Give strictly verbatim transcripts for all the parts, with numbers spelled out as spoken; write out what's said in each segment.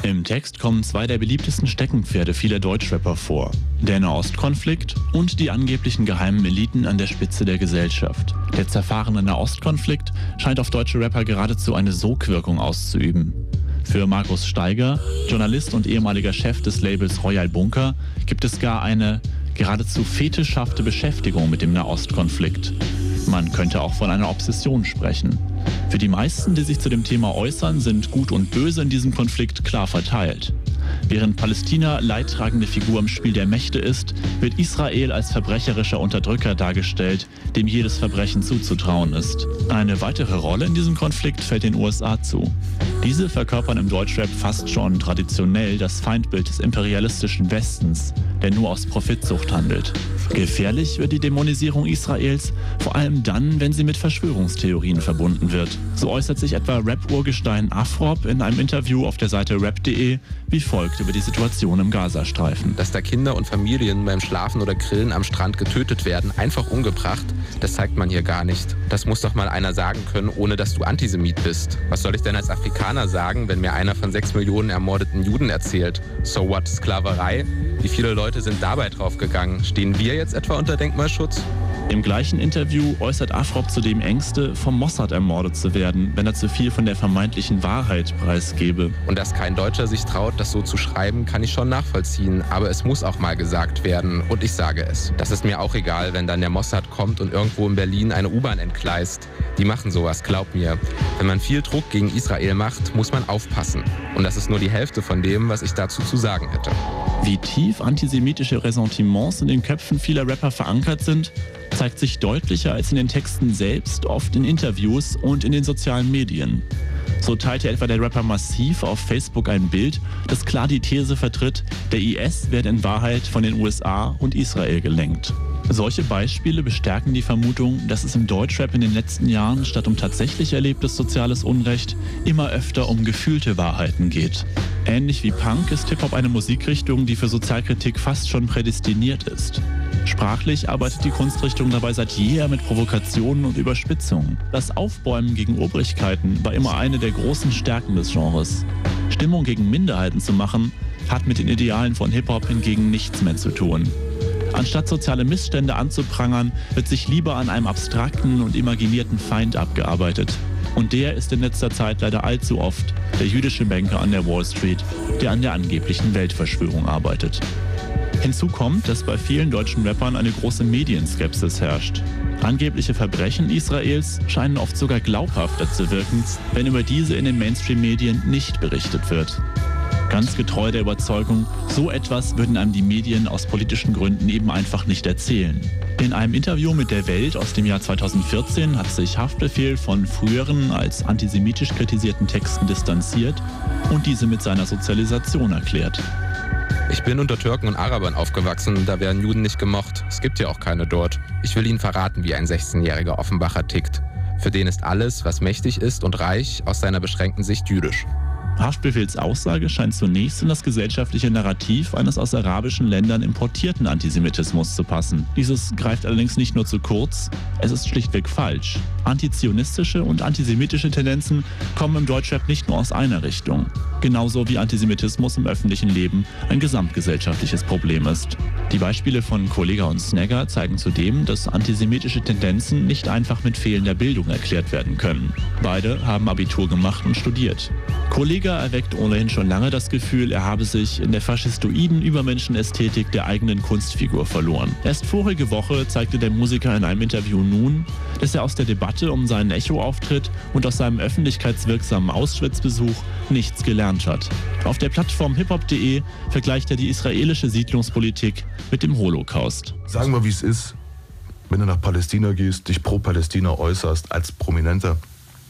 Im Text kommen zwei der beliebtesten Steckenpferde vieler Deutschrapper vor. Der Nahostkonflikt und die angeblichen geheimen Eliten an der Spitze der Gesellschaft. Der zerfahrene Nahostkonflikt scheint auf deutsche Rapper geradezu eine Sogwirkung auszuüben. Für Markus Steiger, Journalist und ehemaliger Chef des Labels Royal Bunker, gibt es gar eine geradezu fetischhafte Beschäftigung mit dem Nahostkonflikt. Man könnte auch von einer Obsession sprechen. Für die meisten, die sich zu dem Thema äußern, sind Gut und Böse in diesem Konflikt klar verteilt. Während Palästina leidtragende Figur im Spiel der Mächte ist, wird Israel als verbrecherischer Unterdrücker dargestellt, dem jedes Verbrechen zuzutrauen ist. Eine weitere Rolle in diesem Konflikt fällt den U S A zu. Diese verkörpern im Deutschrap fast schon traditionell das Feindbild des imperialistischen Westens, der nur aus Profitsucht handelt. Gefährlich wird die Dämonisierung Israels vor allem dann, wenn sie mit Verschwörungstheorien verbunden wird. So äußert sich etwa Rap-Urgestein Afrob in einem Interview auf der Seite rap punkt de wie folgt über die Situation im Gazastreifen. Dass da Kinder und Familien beim Schlafen oder Grillen am Strand getötet werden, einfach umgebracht, das zeigt man hier gar nicht. Das muss doch mal einer sagen können, ohne dass du Antisemit bist. Was soll ich denn als Afrikaner sagen, wenn mir einer von sechs Millionen ermordeten Juden erzählt? So what, Sklaverei? Wie viele Leute sind dabei draufgegangen? Stehen wir jetzt etwa unter Denkmalschutz? Im gleichen Interview äußert Afrob zudem Ängste, vom Mossad ermordet zu werden, wenn er zu viel von der vermeintlichen Wahrheit preisgebe. Und dass kein Deutscher sich traut, das so zu schreiben, kann ich schon nachvollziehen. Aber es muss auch mal gesagt werden. Und ich sage es. Das ist mir auch egal, wenn dann der Mossad kommt und irgendwo in Berlin eine U-Bahn entgleist. Die machen sowas, glaub mir. Wenn man viel Druck gegen Israel macht, muss man aufpassen. Und das ist nur die Hälfte von dem, was ich dazu zu sagen hätte. Wie tief antisemitische Ressentiments in den Köpfen vieler Rapper verankert sind, zeigt sich deutlicher als in den Texten selbst, oft in Interviews und in den sozialen Medien. So teilte etwa der Rapper Massiv auf Facebook ein Bild, das klar die These vertritt, der I S werde in Wahrheit von den U S A und Israel gelenkt. Solche Beispiele bestärken die Vermutung, dass es im Deutschrap in den letzten Jahren statt um tatsächlich erlebtes soziales Unrecht immer öfter um gefühlte Wahrheiten geht. Ähnlich wie Punk ist Hip-Hop eine Musikrichtung, die für Sozialkritik fast schon prädestiniert ist. Sprachlich arbeitet die Kunstrichtung dabei seit jeher mit Provokationen und Überspitzungen. Das Aufbäumen gegen Obrigkeiten war immer eine der großen Stärken des Genres. Stimmung gegen Minderheiten zu machen, hat mit den Idealen von Hip-Hop hingegen nichts mehr zu tun. Anstatt soziale Missstände anzuprangern, wird sich lieber an einem abstrakten und imaginierten Feind abgearbeitet. Und der ist in letzter Zeit leider allzu oft der jüdische Banker an der Wall Street, der an der angeblichen Weltverschwörung arbeitet. Hinzu kommt, dass bei vielen deutschen Rappern eine große Medienskepsis herrscht. Angebliche Verbrechen Israels scheinen oft sogar glaubhafter zu wirken, wenn über diese in den Mainstream-Medien nicht berichtet wird. Ganz getreu der Überzeugung, so etwas würden einem die Medien aus politischen Gründen eben einfach nicht erzählen. In einem Interview mit der Welt aus dem Jahr zweitausendvierzehn hat sich Haftbefehl von früheren als antisemitisch kritisierten Texten distanziert und diese mit seiner Sozialisation erklärt. Ich bin unter Türken und Arabern aufgewachsen, da werden Juden nicht gemocht. Es gibt ja auch keine dort. Ich will Ihnen verraten, wie ein sechzehnjähriger Offenbacher tickt. Für den ist alles, was mächtig ist und reich, aus seiner beschränkten Sicht jüdisch. Haftbefehls Aussage scheint zunächst in das gesellschaftliche Narrativ eines aus arabischen Ländern importierten Antisemitismus zu passen. Dieses greift allerdings nicht nur zu kurz, es ist schlichtweg falsch. Antizionistische und antisemitische Tendenzen kommen im Deutschrap nicht nur aus einer Richtung. Genauso wie Antisemitismus im öffentlichen Leben ein gesamtgesellschaftliches Problem ist. Die Beispiele von Kollega und Snagger zeigen zudem, dass antisemitische Tendenzen nicht einfach mit fehlender Bildung erklärt werden können. Beide haben Abitur gemacht und studiert. Kollega erweckt ohnehin schon lange das Gefühl, er habe sich in der faschistoiden Übermenschenästhetik der eigenen Kunstfigur verloren. Erst vorige Woche zeigte der Musiker in einem Interview nun, dass er aus der Debatte um seinen Echo-Auftritt und aus seinem öffentlichkeitswirksamen Auschwitz-Besuch nichts gelernt hat. Auf der Plattform hiphop punkt de vergleicht er die israelische Siedlungspolitik mit dem Holocaust. Sagen wir, wie es ist, wenn du nach Palästina gehst, dich pro Palästina äußerst als Prominenter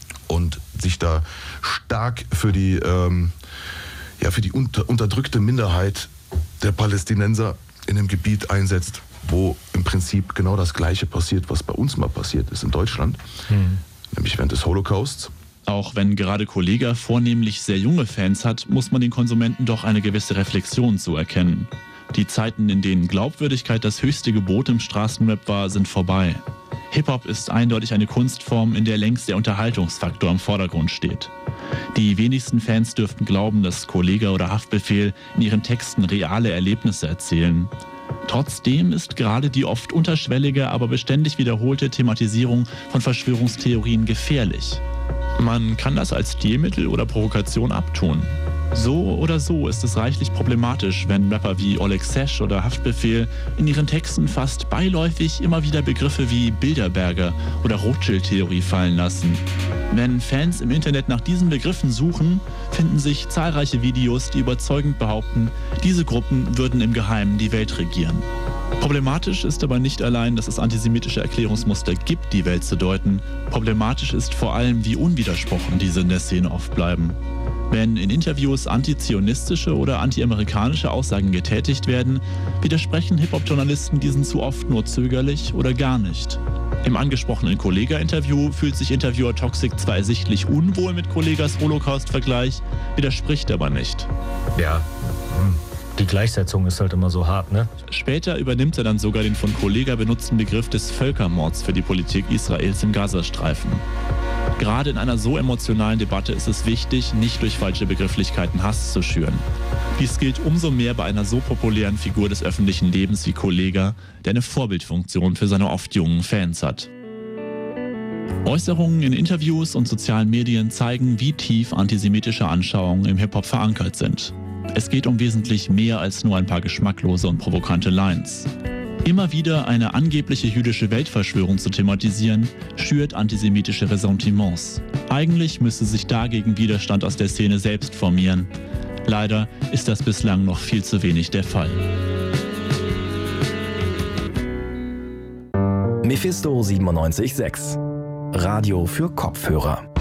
und sich da stark für die, ähm, ja, für die unter, unterdrückte Minderheit der Palästinenser in dem Gebiet einsetzt, wo im Prinzip genau das Gleiche passiert, was bei uns mal passiert ist in Deutschland, hm. nämlich während des Holocausts. Auch wenn gerade Kollega vornehmlich sehr junge Fans hat, muss man den Konsumenten doch eine gewisse Reflexion zuerkennen. Die Zeiten, in denen Glaubwürdigkeit das höchste Gebot im Straßenrap war, sind vorbei. Hip-Hop ist eindeutig eine Kunstform, in der längst der Unterhaltungsfaktor im Vordergrund steht. Die wenigsten Fans dürften glauben, dass Kollegah oder Haftbefehl in ihren Texten reale Erlebnisse erzählen. Trotzdem ist gerade die oft unterschwellige, aber beständig wiederholte Thematisierung von Verschwörungstheorien gefährlich. Man kann das als Stilmittel oder Provokation abtun. So oder so ist es reichlich problematisch, wenn Rapper wie Oleg Sesh oder Haftbefehl in ihren Texten fast beiläufig immer wieder Begriffe wie Bilderberger oder Rothschild-Theorie fallen lassen. Wenn Fans im Internet nach diesen Begriffen suchen, finden sich zahlreiche Videos, die überzeugend behaupten, diese Gruppen würden im Geheimen die Welt regieren. Problematisch ist aber nicht allein, dass es antisemitische Erklärungsmuster gibt, die Welt zu deuten. Problematisch ist vor allem, wie unwidersprochen diese in der Szene oft bleiben. Wenn in Interviews antizionistische oder antiamerikanische Aussagen getätigt werden, widersprechen Hip-Hop-Journalisten diesen zu oft nur zögerlich oder gar nicht. Im angesprochenen Kollegah-Interview fühlt sich Interviewer Toxic zwar ersichtlich unwohl mit Kollegahs Holocaust-Vergleich, widerspricht aber nicht. Ja, die Gleichsetzung ist halt immer so hart, ne? Später übernimmt er dann sogar den von Kollegah benutzten Begriff des Völkermords für die Politik Israels im Gazastreifen. Gerade in einer so emotionalen Debatte ist es wichtig, nicht durch falsche Begrifflichkeiten Hass zu schüren. Dies gilt umso mehr bei einer so populären Figur des öffentlichen Lebens wie Kollegah, der eine Vorbildfunktion für seine oft jungen Fans hat. Äußerungen in Interviews und sozialen Medien zeigen, wie tief antisemitische Anschauungen im Hip-Hop verankert sind. Es geht um wesentlich mehr als nur ein paar geschmacklose und provokante Lines. Immer wieder eine angebliche jüdische Weltverschwörung zu thematisieren, schürt antisemitische Ressentiments. Eigentlich müsste sich dagegen Widerstand aus der Szene selbst formieren. Leider ist das bislang noch viel zu wenig der Fall. Mephisto siebenundneunzig Komma sechs. Radio für Kopfhörer.